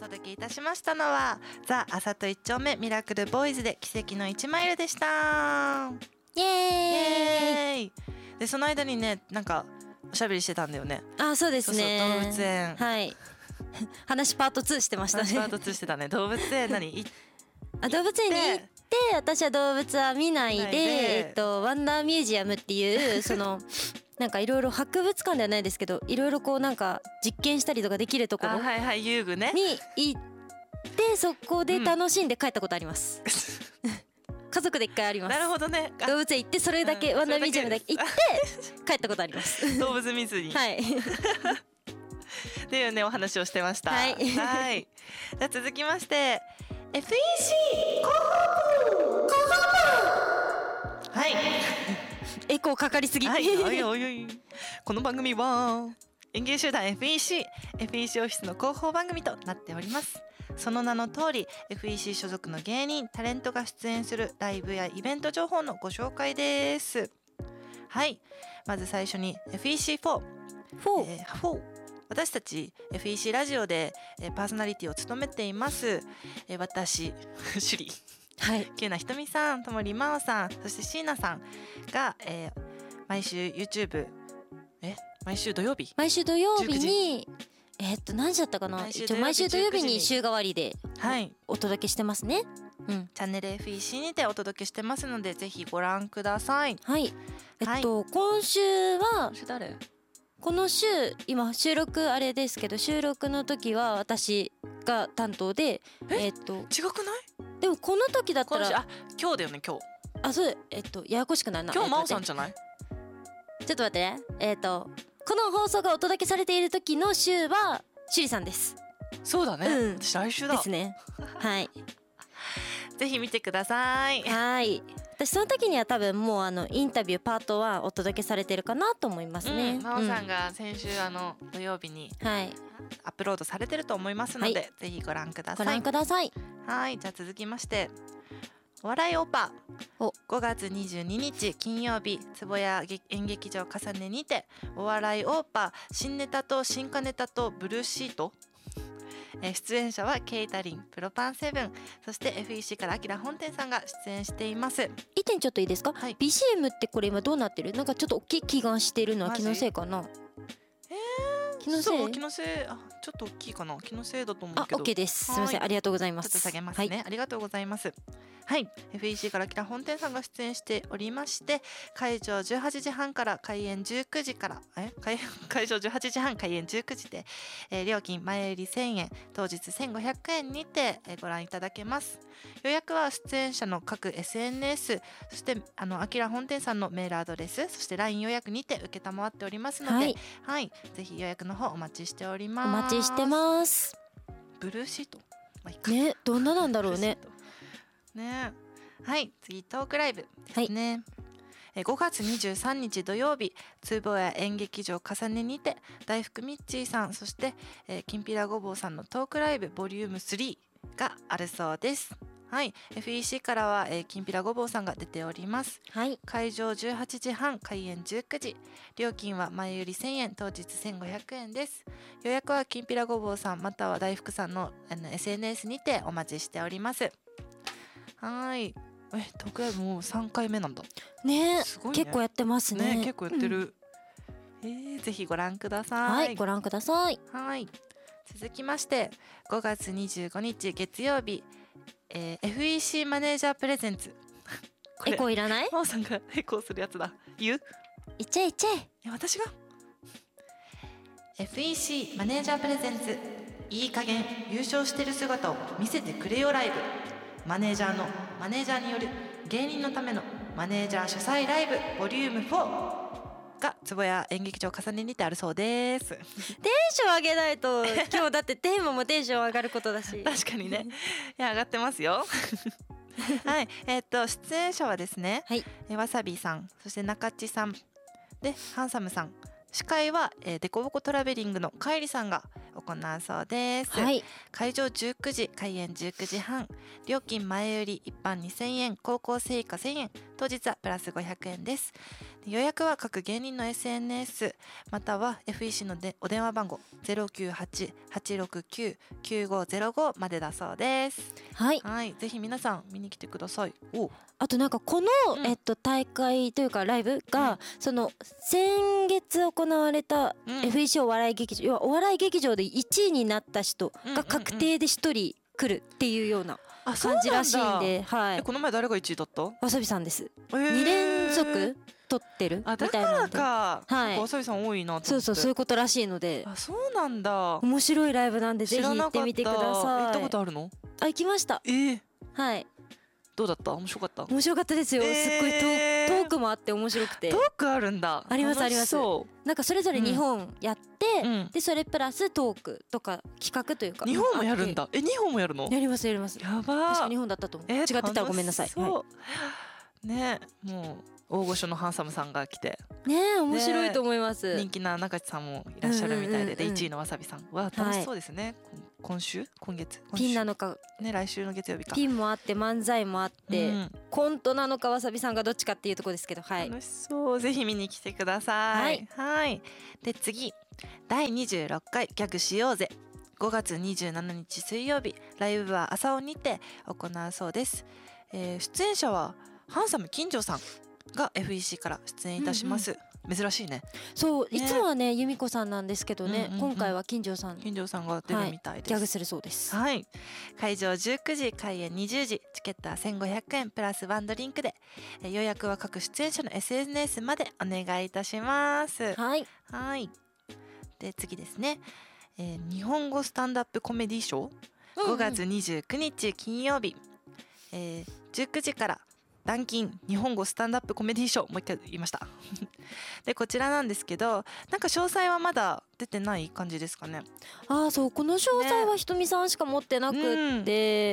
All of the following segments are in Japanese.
届けいたしましたのはザ・あさと一丁目ミラクルボーイズで奇跡の1マイルでした。 イエーイ。 イエーイ。でその間にねなんかおしゃべりしてたんだよね。 あ、そうですね。 そうそう、動物園、 はい話パート2してましたね。 話パート2してたね。動物園動物園に行って私は動物は見ないで、ワンダーミュージアムっていうそのなんかいろいろ博物館ではないですけど、いろいろこうなんか実験したりとかできるところ遊具ねに行ってそこで楽しんで帰ったことあります、家族で一回あります。 なるほどね。 動物園行ってそれだけ、ワンダーミュージアムだけ行って帰ったことあります動物見ずにはいっていうねお話をしてました。 はいじゃあ続きまして FEC 広報部はいエコーかかりすぎ、 はい、この番組は園芸集団 FEC オフィスの広報番組となっております。その名の通り FEC 所属の芸人タレントが出演するライブやイベント情報のご紹介です。はい、まず最初に FEC4、私たち FEC ラジオでパーソナリティを務めています私シュリキューナひとみさん、ともりまおさん、そして椎名さんが、毎週 YouTube 毎週土曜日に何時だったかな。一応毎週土曜日に週替わりでお届けしてますね。 チャンネル FEC にてお届けしてますのでぜひご覧ください。 はい、今週はこの週今収録あれですけど、収録の時は私が担当で違くない？ でもこの時だったら今日だよね。今日そうややこしくなるな。 今日真央さんじゃない？ ちょっと待ってね。この放送がお届けされている時の週はシュリさんです。 そうだね、私来週だですね。はいぜひ見てください。 はい、私その時には多分もうインタビューパートはお届けされてるかなと思いますね。 真央さんが先週土曜日にアップロードされてると思いますので、ぜひご覧ください。はい、じゃあ続きましてお笑いオーパー5月22日金曜日坪谷演劇場重ねにてお笑いオーパー新ネタと新歌ネタとブルーシート、出演者はケイタリン、プロパンセブン、そして FEC からアキラ本店さんが出演しています。 一点ちょっといいですか、BCM ってこれ今どうなってる？なんかちょっと大きい気がしてるのは気のせいかな。 気のせいちょっと大きいかな。気のせいだと思うけど。 OK です。すみません、ありがとうございます。 ちょっと下げますね、ありがとうございます。はい、FEC から来た本店さんが出演しておりまして、会場18時半から開演19時から会場18時半開演19時で、料金前売り1000円当日1500円にて、ご覧いただけます。予約は出演者の各 SNS、 そしてアキラ本店さんのメールアドレス、そして LINE 予約にて承っておりますので、ぜひ予約の方お待ちしております。 お待ちしてます。 ブルーシートね、どんななんだろうね。 はい、次トークライブですね。5月23日土曜日坪谷演劇場重ねにて大福ミッチーさん、そしてきんぴらごぼうさんのトークライブボリューム3があるそうです。はい、FEC からは、きんぴらごぼうさんが出ております。会場18時半開演19時、料金は前売り1000円当日1500円です。予約はきんぴらごぼうさんまたは大福さんのSNS にてお待ちしております。はい、トークライブもう3回目なんだね。結構やってますね。 結構やってる、ぜひご覧ください。 ご覧ください。 続きまして5月25日月曜日、FEC マネージャープレゼンツエコーいらない？ 真央さんがエコーするやつだ。言っちゃえ私が FEC マネージャープレゼンツいい加減優勝してる姿を見せてくれよライブ、マネージャーのマネージャーによる芸人のためのマネージャー主催ライブボリューム4が坪谷演劇場重ねにてあるそうです。テンション上げないと今日だってテーマもテンション上がることだし確かにね、いや上がってますよはい、出演者はですね、わさびさん、そして中地さんでハンサムさん、司会はデコボコトラベリングのカイリさんが行うそうです。会場19時開演19時半、料金前売り一般2000円高校生以下1000円当日はプラス500円です。予約は各芸人の SNS または FEC のお電話番号 098-869-9505 までだそうです。 はい、 はい、ぜひ皆さん見に来てください。 あとなんかこの、大会というかライブが、その先月行われた FEC お笑い劇場、要はお笑い劇場で1位になった人が確定で1人来るっていうような感じらしいんで、はい。 この前誰が1位だった？ わさびさんです。2連続取ってるみたいなんで。 はい。わさびさん多いなと思って。 そういうことらしいので。 そうなんだ。 面白いライブなんでぜひ行ってみてください。 行ったことあるの？ 行きました。はい。どうだった？面白かった？ 面白かったですよ。すっごいトークもあって面白くて。 トークあるんだ。 あります。なんかそれぞれ2本やって、でそれプラストークとか企画というか。 2本もやるんだ。2本もやるの？ やります。やばー。確か2本だったと思う。違ってたらごめんなさい。 ね、もう大御所のハンサムさんが来て。 ね、面白いと思います。 人気な中地さんもいらっしゃるみたいで、1位のわさびさんは楽しそうですね。今月ピンなのかね、来週の月曜日か。 ピンもあって漫才もあって、コントなのかわさびさんがどっちかっていうところですけど、はい。 楽しそう。ぜひ見に来てください。はい。で次、第26回ギャグしようぜ。5月27日水曜日、ライブは朝尾にて行うそうです。出演者はハンサム金城さんが FEC から出演いたします。珍しいね。 そう、いつもはね由美子さんなんですけどね、今回は金城さんが出るみたいです。 ギャグするそうです。 はい。会場19時、開演20時、チケットは1500円プラスワンドリンクで、予約は各出演者の SNS までお願いいたします。 はい。 で次ですね、日本語スタンドアップコメディショー、5月29日金曜日、19時からランキン日本語スタンドアップコメディショー、もう一回言いましたでこちらなんですけど、なんか詳細はまだ出てない感じですかね。 そう、この詳細はひとみさんしか持ってなくって、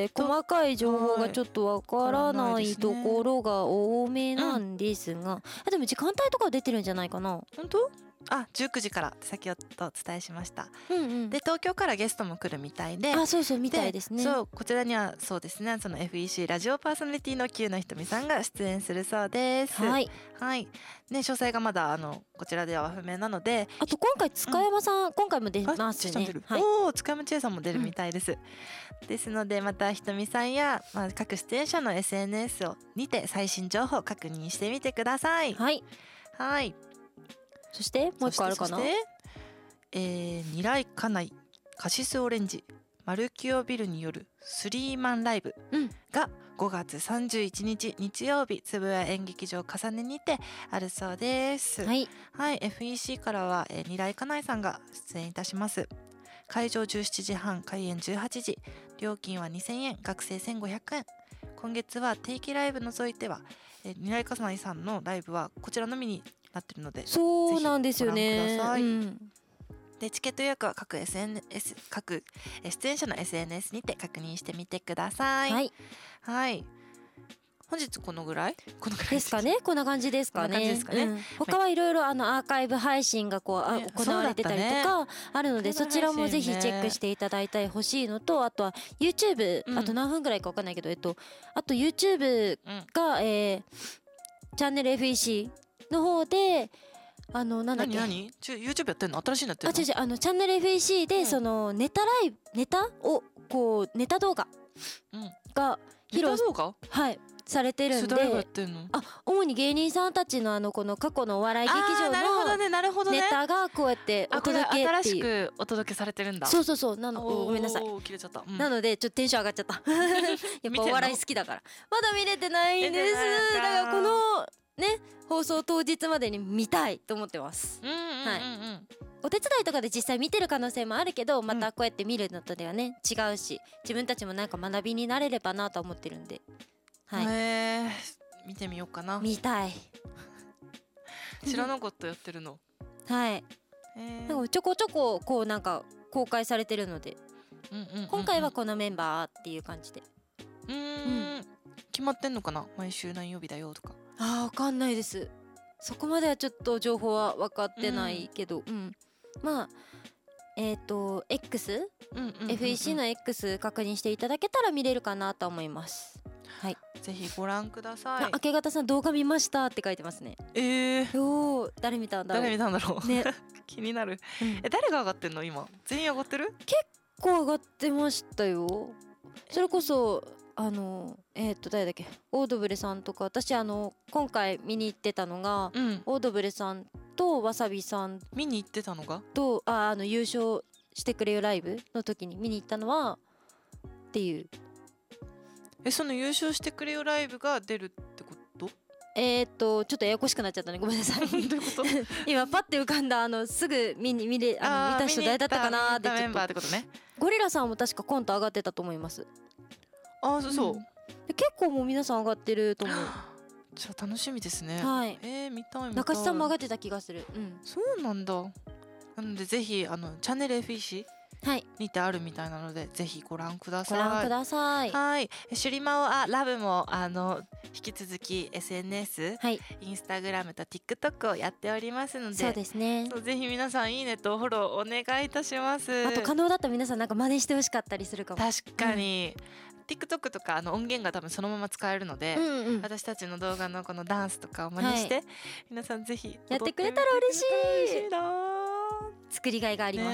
細かい情報がちょっとわからないところが多めなんですが、でも時間帯とか出てるんじゃないかな。 本当？19時からって先ほどお伝えしました。で東京からゲストも来るみたいで、 そうみたいですね。 そうこちらにはそうですね、その FEC ラジオパーソナリティの9のひとみさんが出演するそうです。はいね、詳細がまだこちらでは不明なので、 あと今回塚山さん、今回も出ますね。 塚山千恵さんも出るみたいです。ですのでまたひとみさんや、各出演者の SNS をにて最新情報を確認してみてください。はい。 そしてもう一個あるかな。 ニライカナイカシスオレンジマルキオビルによるスリーマンライブが5月31日日曜日、つぶや演劇場重ねにてあるそうです。FEC からはニライカナイさんが出演いたします。会場17時半、開演18時、料金は2000円、学生1500円。今月は定期ライブ除いてはニライカナイさんのライブはこちらのみになってるので、 そうなんですよね。 でチケット予約は各出演者の SNS にて確認してみてください。本日このぐらいですかね。こんな感じですかね。他はいろいろアーカイブ配信が行われてたりとかあるので、そちらもぜひチェックしていただいてほしいのと、あとは YouTube、あと何分ぐらいか分かんないけど、あと YouTube がチャンネル FEC の方でなんだっけ、 YouTube やってんの？新しいのやってんの？ チャンネル FEC でそのネタをネタ動画が披露されてるんで、主に芸人さんたちのこの過去のお笑い劇場のネタがこうやってお届けっていう、 新しくお届けされてるんだ。 そうごめんなさい。なのでちょっとテンション上がっちゃったやっぱお笑い好きだから。まだ見れてないんです。だからこのね、放送当日までに見たいと思ってます。お手伝いとかで実際見てる可能性もあるけど、またこうやって見るのとではね違うし、自分たちもなんか学びになれればなと思ってるんで、 見てみようかな。 見たい。 知らなかったやってるの。 なんかちょこちょここうなんか公開されてるので、今回はこのメンバーっていう感じで。 決まってんのかな、毎週何曜日だよとか。 わかんないです。そこまではちょっと情報は分かってないけど、FEC の X 確認していただけたら見れるかなと思います。 はい、 ぜひご覧ください。 明け方さん動画見ましたって書いてますね。おー、誰見たんだろう。 誰見たんだろうね気になる、誰が上がってんの今？全員上がってる？ 結構上がってましたよ。それこそ誰だっけ、オードブレさんとか、私今回見に行ってたのが、オードブレさんとわさびさん見に行ってたのがと優勝してくれよライブの時に見に行ったのはっていう。 その優勝してくれよライブが出るってこと？ ちょっとややこしくなっちゃったね、ごめんなさい。 どういうこと今パッて浮かんだすぐ見た人誰だったかなーってちょっと。 メンバーってことね。 ゴリラさんも確かコント上がってたと思います。 そう、 結構もう皆さん上がってると思う。 じゃあ楽しみですね。 はい。 見たい。 中地さんも上がってた気がする。 そうなんだ。なのでぜひチャンネル FECにてあるみたいなので、ぜひご覧ください。 ご覧ください。 はい。シュリマオラブも引き続き SNS、インスタグラムと TikTok をやっておりますので、 そうですね。 ぜひ皆さんいいねとフォローお願いいたします。 あと可能だったら皆さんなんか真似してほしかったりするかも。 確かに。TikTok とか音源が多分そのまま使えるので、私たちの動画のこのダンスとかを真似して、皆さんぜひやってくれたら嬉しい。作りがいがあります。